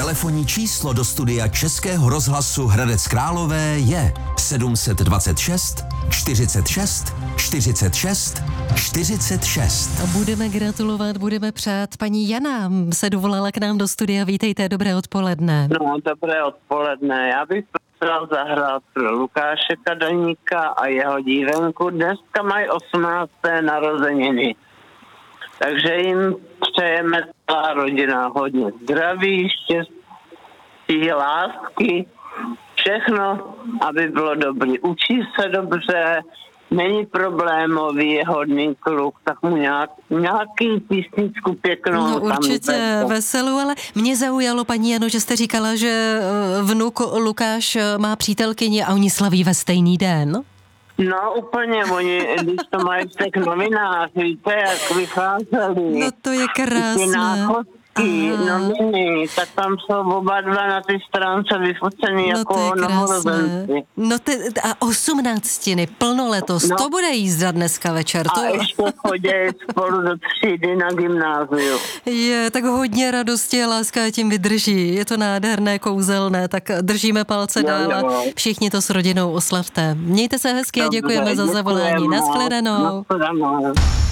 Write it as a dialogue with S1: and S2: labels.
S1: Telefonní číslo do studia Českého rozhlasu Hradec Králové je 726 46 46 46.
S2: A budeme gratulovat, budeme přát. Paní Jana se dovolala k nám do studia. Vítejte, dobré odpoledne.
S3: No, dobré odpoledne. Já bych chtěla zahrát pro Lukáše Kadaníka a jeho dívenku. Dneska mají 18. narozeniny. Takže jim přejeme celá rodina hodně zdraví, štěstí, lásky, všechno, aby bylo dobrý. Učí se dobře, není problémový, je hodný kluk, tak mu nějaký písničku pěknou.
S2: No určitě veselou, ale mě zaujalo, paní Jano, že jste říkala, že vnuk Lukáš má přítelkyni a oni slaví ve stejný den.
S3: No úplně, oni, když to mají v těch novinách, víte, jak vycházeli.
S2: No to je krásné.
S3: Noviny, tak tam jsou oba dva na ty stránce vyfocení jako novorozenci.
S2: No a 18, plno letos, to bude jízda dneska večer.
S3: A ještě chodí spolu do třídy na gymnáziu.
S2: Je, tak hodně radosti a láska tím vydrží. Je to nádherné, kouzelné, tak držíme palce dál a všichni to s rodinou oslavte. Mějte se hezky a děkujeme za zavolání. Naschledanou.